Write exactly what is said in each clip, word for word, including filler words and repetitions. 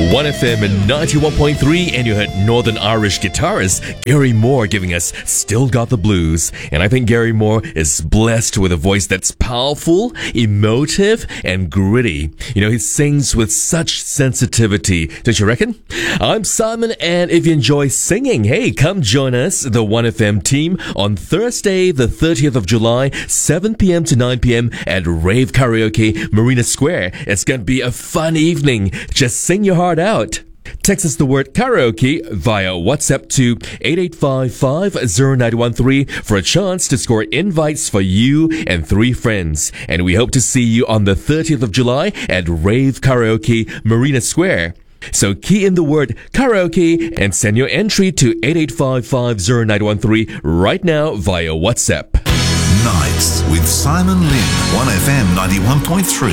one F M ninety-one point three, and you heard Northern Irish guitarist Gary Moore giving us Still Got the Blues. And I think Gary Moore is blessed with a voice that's powerful, emotive, and gritty. You know, he sings with such sensitivity. Don't you reckon? I'm Simon, and if you enjoy singing, hey, come join us, the one F M team, on Thursday, the thirtieth of July, seven p.m. to nine p.m. at Rave Karaoke, Marina Square. It's going to be a fun evening. Just sing your heart out. Text us the word karaoke via WhatsApp to eight eight five five zero nine one three for a chance to score invites for you and three friends. And we hope to see you on the thirtieth of July at Rave Karaoke, Marina Square. So key in the word karaoke and send your entry to eight eight five five zero nine one three right now via WhatsApp. Nights with Simon Lim, one F M ninety-one point three.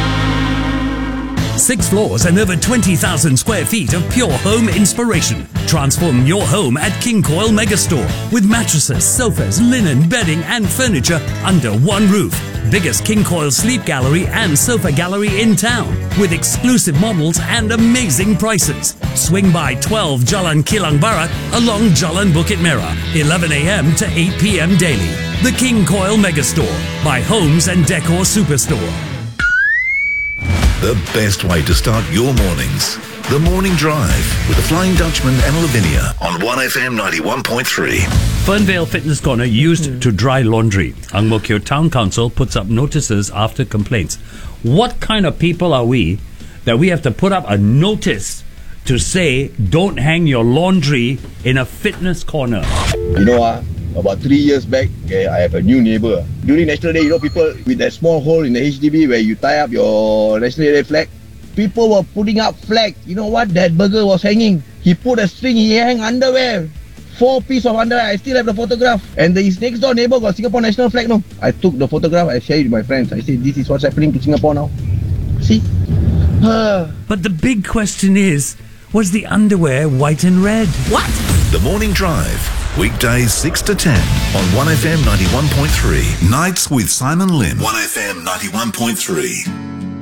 Six floors and over twenty thousand square feet of pure home inspiration. Transform your home at King Coil Megastore with mattresses, sofas, linen, bedding and furniture under one roof. Biggest King Coil sleep gallery and sofa gallery in town with exclusive models and amazing prices. Swing by twelve Jalan Kilang Barat along Jalan Bukit Merah, eleven a.m. to eight p.m. daily. The King Coil Megastore by Homes and Decor Superstore. The best way to start your mornings. The Morning Drive with the Flying Dutchman and Lavinia on one F M ninety-one point three. Fernvale Fitness Corner used mm. to dry laundry. Ang Mo Kio Town Council puts up notices after complaints. What kind of people are we that we have to put up a notice to say don't hang your laundry in a fitness corner? You know, uh, about three years back, okay, I have a new neighbor. During National Day, you know, people with that small hole in the H D B where you tie up your National Day flag, people were putting up flag. You know what? That burger was hanging. He put a string, he hang underwear. Four pieces of underwear. I still have the photograph. And his next door neighbor got Singapore national flag. No, I took the photograph, I shared it with my friends. I said, this is what's happening to Singapore now. See? But the big question is, was the underwear white and red? What? The Morning Drive, weekdays six to ten on one F M ninety-one point three. Nights with Simon Lim, one F M ninety-one point three.